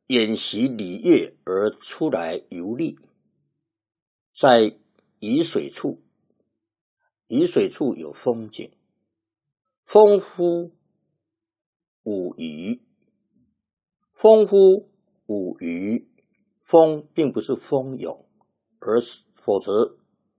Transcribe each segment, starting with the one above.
演习礼乐而出来游历，在沂水处，沂水处有风景，风乎舞雩，风乎舞雩，风并不是蜂蛹，否则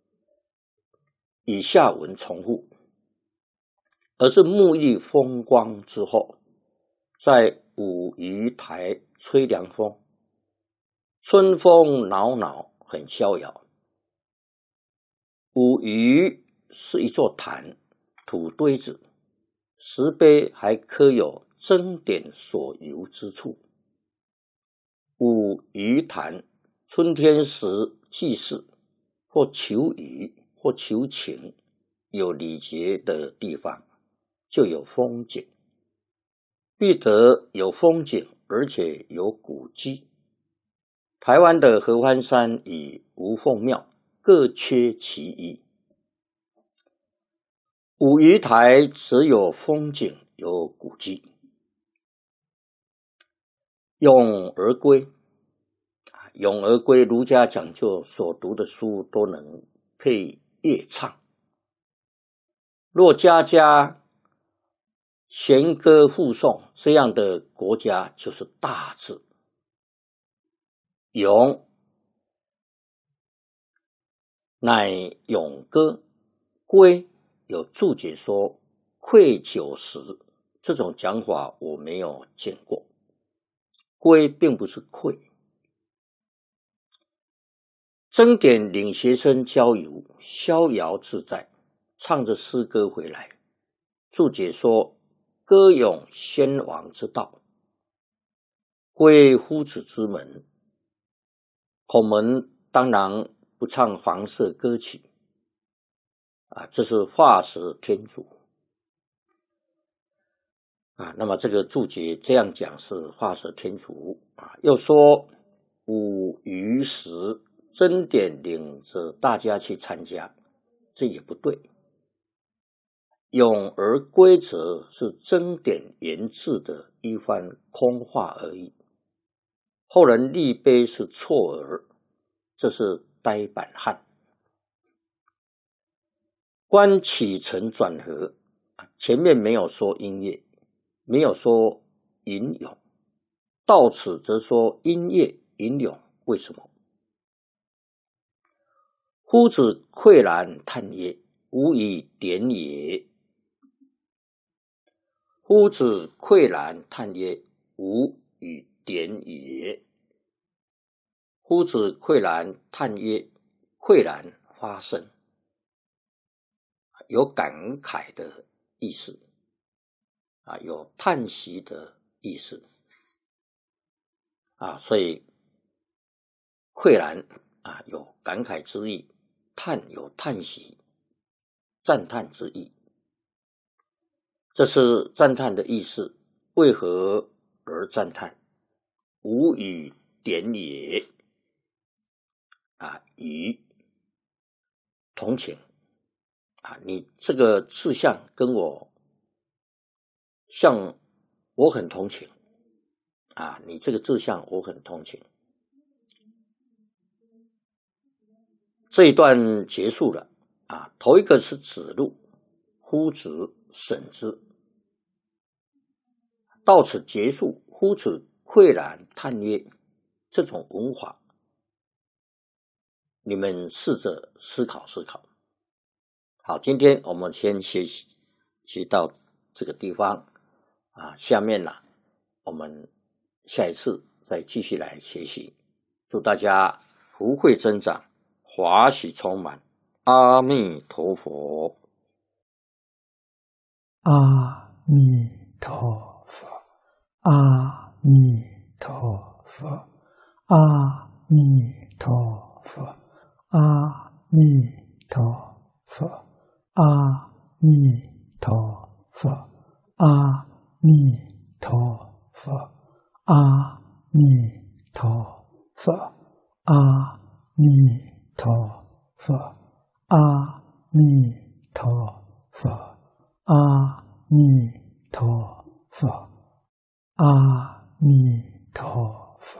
以下文重复，而是沐浴风光之后，在舞雩台吹凉风，春风恼恼，很逍遥。舞雩是一座坛，土堆子，石碑还刻有争点所游之处。舞雩坛，春天时祭祀，或求雨，或求情，有礼节的地方就有风景，必得有风景，而且有古迹。台湾的合欢山与吴凤庙各缺其一。舞雩台只有风景，有古迹。咏而归，咏而归，儒家讲究所读的书都能配乐唱。若家家弦歌互诵，这样的国家就是大治。咏乃咏歌，归有注解说愧酒时，这种讲法我没有见过。归并不是愧。曾点领学生郊游，逍遥自在，唱着诗歌回来。注解说歌咏先王之道，归夫子之门。孔门当然不唱黄色歌曲，这是化舌天主。那么这个注解这样讲是化舌天主。又说舞雩时曾点领着大家去参加，这也不对。咏而归则是曾点言志的一番空话而已。后人立碑是错耳，这是呆板汉。观起承转合，前面没有说音乐，没有说吟咏，到此则说音乐吟咏，为什么？夫子喟然叹曰：吾以点也。夫子喟然叹曰：吾以点也。夫子喟然叹曰：喟然发声，有感慨的意思，有叹息的意思，所以喟然有感慨之意，叹有叹息、赞叹之意。这是赞叹的意思。为何而赞叹？吾以点也。与同情。你这个志向跟我像，我很同情。你这个志向我很同情。这一段结束了。头一个是子路，夫子审之。到此结束。夫子喟然叹曰，这种文法你们试着思考思考。好，今天我们先学习到这个地方。下面我们下一次再继续来学习。祝大家福慧增长，华喜充满。阿弥陀佛。 阿弥陀佛。阿弥陀佛。阿弥陀佛。阿弥陀佛。阿弥陀佛。阿弥陀佛。阿弥陀佛。阿弥陀佛。阿弥陀佛。阿弥陀佛。阿弥陀